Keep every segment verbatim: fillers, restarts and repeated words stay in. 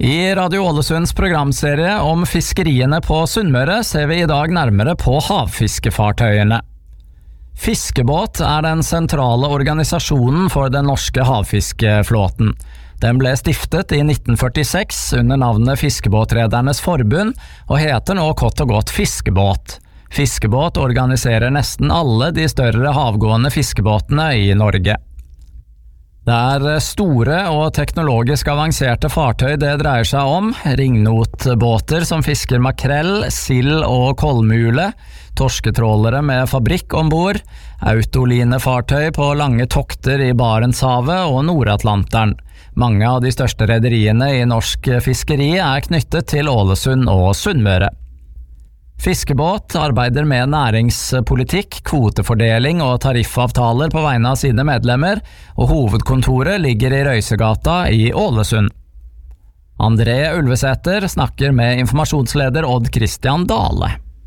I Radio Ålesunds programserie om fiskeriene på Sunnmøre ser vi i dag nærmere på havfiskefartøyene. Fiskebåt er den sentrale organisasjonen for den norske havfiskeflåten. Den ble stiftet i nitten førtiseks under navnet Fiskebåtredernes Forbund, og heter nå kort og godt Fiskebåt. Fiskebåt organiserer nesten alle de større havgående fiskebåtene i Norge. Det er store og teknologisk avanserte fartøy det dreier seg om, ringnotbåter som fisker makrell, sild og kolmule, torsketrålere med fabrikk ombord, autolinefartøy på lange tokter i Barentshavet og Nordatlanteren. Mange av de største rederiene i norsk fiskeri er knyttet til Ålesund og Sunnmøre. Fiskebåt arbeider med næringspolitikk, kvotefordeling og tariffavtaler på vegne av sine medlemmer, og hovedkontoret ligger i Røysegata i Ålesund. André Ulvesæter snakker med informasjonsleder Odd Christian Dale.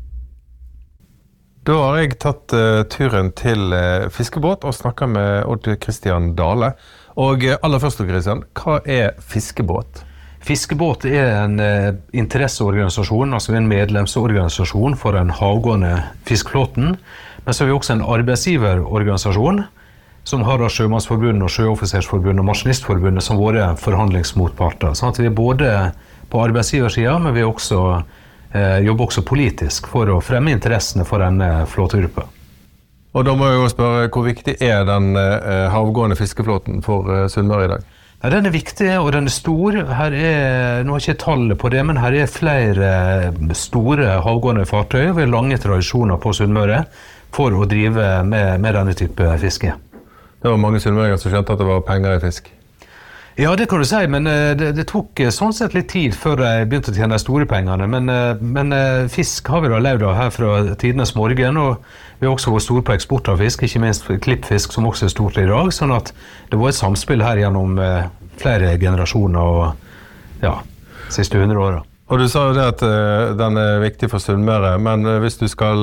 Da har jeg tatt uh, turen til uh, Fiskebåt og snakket med Odd Christian Dale. Og uh, aller først, Odd Christian, hva er Fiskebåt? Fiskebåt er en eh, interesseorganisasjon, altså en medlemsorganisasjon for den havgående fiskeflåten. Men så er vi også en arbeidsgiverorganisasjon som har Sjømannsforbundet og Sjøoffisersforbundet og Maskinistforbundet som våre forhandlingsmotparter. Sånn at vi er både på arbeidsgiversiden, men vi også, eh, jobber også politisk for å fremme interessene for denne flåtegruppa. Og da må jeg jo spørre, hvor viktig er den eh, havgående fiskeflåten for eh, Sunnmøre i dag? Ja, den er viktig, og den er stor. Her er, nå har jeg ikke tallet på det, men her er flere store havgående fartøy. Vi har lange tradisjoner på Sunnmøre for å drive med, med denne type fiske. Det var mange sunnmøringer som skjønte at det var penger i fisk. Ja, det kan du si, men det, det tok sånn sett litt tid før jeg begynte å tjene de store pengene. Men, men fisk har vi da levd av her fra tidenes morgen, og vi har også vært store på eksport av fisk, ikke minst klippfisk som også er stort i dag, sånn at det var et samspill her gjennom flere generasjoner og ja, siste hundre åra. Og du sa jo det at uh, den er viktig for Sunnmøre, men uh, hvis du skal,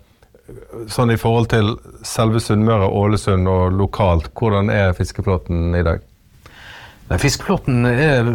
uh, sånn i forhold til selve Sunnmøre, Ålesund og lokalt, hvordan er fiskeflåten i dag? Fiskeflåten er,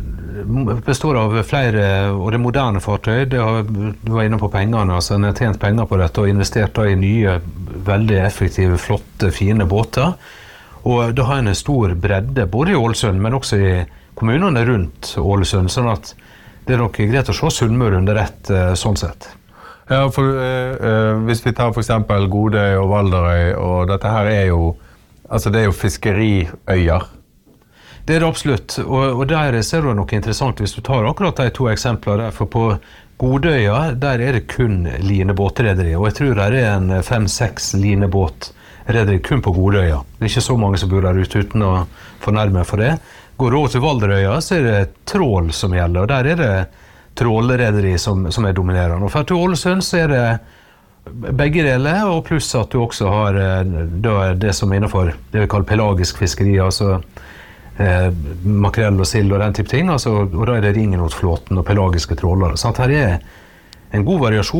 består av flere, og det moderne fartøy. Det har, du var inne på pengene, altså en har tjent penger på dette og investert da i nye, veldig effektive, flotte, fine båter. Og da har en en stor bredde, både i Ålesund, men også i kommunene rundt Ålesund, sånn at det er nok greit å se Sunnmøre under ett, sånn sett. Ja, for uh, hvis vi tar for eksempel Godøy og Valderøy, og dette her er jo, altså det er jo fiskeriøyer. Det er det absolutt, og, og der ser du noe interessant hvis du tar akkurat de to eksempler der, for på Godøya, der er det kun linebåtrederi, og jeg tror det er en fem-seks linebåtrederi kun på Godøya. Det er ikke så mange som bor der ute uten å fornærme for det. Går du over til Valderøya, så er det trål som gjelder, og der er det trålrederi som, som er dominerende. Og for til Ålesund så er det begge deler, og pluss at du også har da, det som er innenfor det vi kaller pelagisk fiskeri, altså Eh, makrell og sild og den type ting, altså, og da er det ringnotflåten og pelagiske trålere. Så her er en god variasjon.